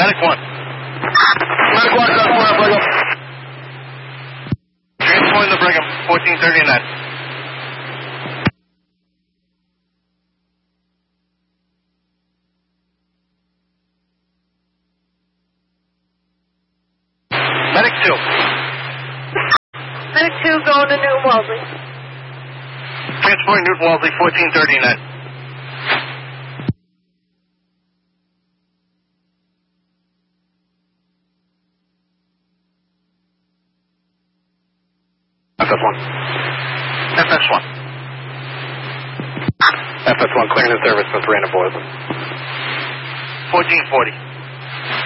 Medic 1. Medic 1, Brigham. Transporting the Brigham, 1439. Medic 2. Medic 2 going to Newton Wellesley. Transporting Newton Wellesley, 1439. FS1. FS1. FS1, clearing the service for 3 and a boys. 1440.